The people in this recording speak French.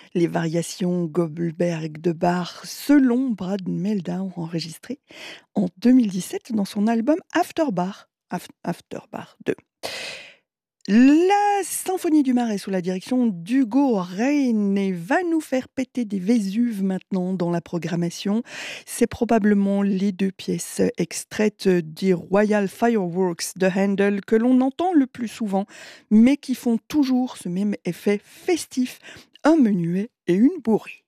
les variations Goldberg de Bach selon Brad Meldau enregistrées en 2017 dans son album After Bach, After Bach 2. La symphonie du Marais sous la direction d'Hugo Reyne va nous faire péter des Vésuves maintenant dans la programmation. C'est probablement les deux pièces extraites des Royal Fireworks de Handel que l'on entend le plus souvent, mais qui font toujours ce même effet festif, un menuet et une bourrée.